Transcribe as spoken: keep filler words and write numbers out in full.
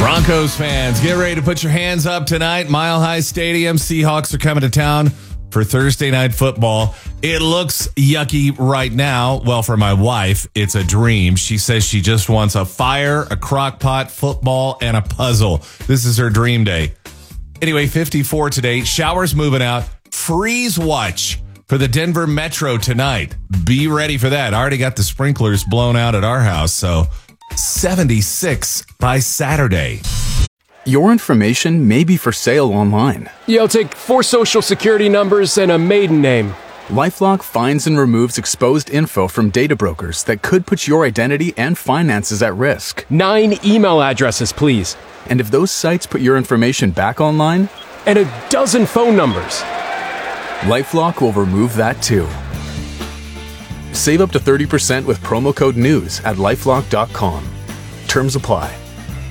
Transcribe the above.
Broncos fans, get ready to put your hands up tonight. Mile High Stadium. Seahawks are coming to town for Thursday night football. It looks yucky right now. Well, for my wife, it's a dream. She says she just wants a fire, a crock pot, football, and a puzzle. This is her dream day. Anyway, fifty-four today. Showers moving out. Freeze watch for the Denver Metro tonight. Be ready for that. I already got the sprinklers blown out at our house, so seventy-six by Saturday. Your information may be for sale online. Yeah, I'll take four social security numbers and a maiden name. LifeLock finds and removes exposed info from data brokers that could put your identity and finances at risk. Nine email addresses, please. And if those sites put your information back online, and a dozen phone numbers, LifeLock will remove that too. Save up to thirty percent with promo code NEWS at lifelock dot com. Terms apply.